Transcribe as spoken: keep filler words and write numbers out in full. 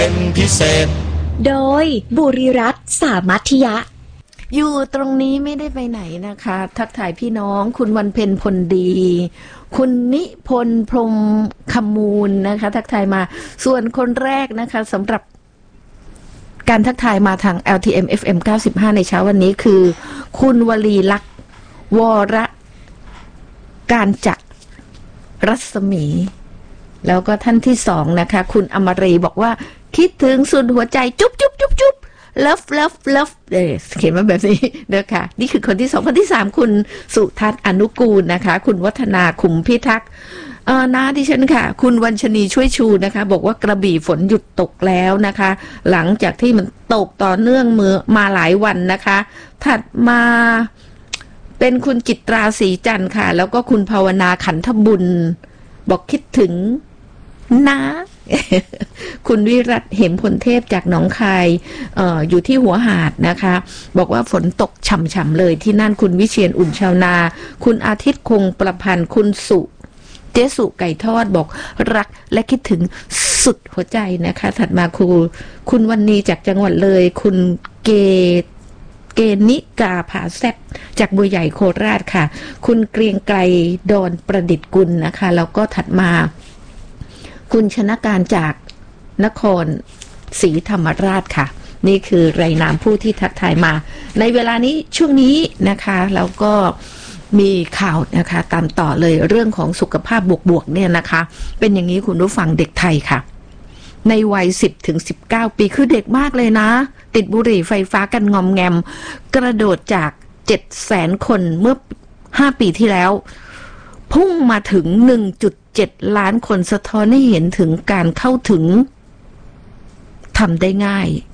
เป็นพิเศษโดยบุริรัตน์สามัธยะอยู่ตรงนี้ไม่ได้ไปไหนนะคะทักทายพี่น้องคุณวันเพ็ญพลดีคุณนิพนธ์พรหมคำมูลนะคะทักทายมาส่วนคนแรกนะคะสำหรับการทักทายมาทาง แอล ที เอ็ม เอฟ เอ็ม เก้าสิบห้า ในเช้าวันนี้คือคุณวลีลักษณ์วรการจักรรัศมีแล้วก็ท่านที่สองนะคะคุณอมรีบอกว่าคิดถึงสุดหัวใจจุ๊บจุ๊บจุ๊บจุ๊บเลิฟเลิฟเลิฟเออเขียนมาแบบนี้เด้อค่ะนี่คือคนที่สองคนที่สามคุณสุทัศน์อนุกูลนะคะคุณวัฒนาขุมพิทักษ์เออนะดิฉันค่ะคุณวัญชนีช่วยชูนะคะบอกว่ากระบี่ฝนหยุดตกแล้วนะคะหลังจากที่มันตกต่อเนื่องมือมาหลายวันนะคะถัดมาเป็นคุณจิตราศรีจันทร์ค่ะแล้วก็คุณภาวนาขันธบุญบอกคิดถึงนะ คุณวิรัตเหมพลเทพจากหนองคายเอ่ออยู่ที่หัวหาดนะคะบอกว่าฝนตกฉ่ำๆเลยที่นั่นคุณวิเชียรอุ่นชาวนาคุณอาทิตย์คงประพันธ์คุณสุเจสุไก่ทอดบอกรักและคิดถึงสุดหัวใจนะคะถัดมาครูคุณวันนี้จากจังหวัดเลยคุณเกเกนิกาผาแซบจากบัวใหญ่โคราชค่ะคุณเกรียงไกรดอนประดิษฐ์กุลนะคะแล้วก็ถัดมาคุณชนะการจากนครศรีธรรมราชค่ะนี่คือรายนามผู้ที่ทักทายมาในเวลานี้ช่วงนี้นะคะแล้วก็มีข่าวนะคะตามต่อเลยเรื่องของสุขภาพบวกๆเนี่ยนะคะเป็นอย่างนี้คุณผู้ฟังเด็กไทยค่ะในวัยสิบถึงสิบเก้าปีคือเด็กมากเลยนะติดบุหรี่ไฟฟ้ากันงอมแงมกระโดดจาก เจ็ดแสน คนเมื่อห้าปีที่แล้วพุ่งมาถึง หนึ่งจุดเจ็ด ล้านคนสะท้อนให้เห็นถึงการเข้าถึงทำได้ง่าย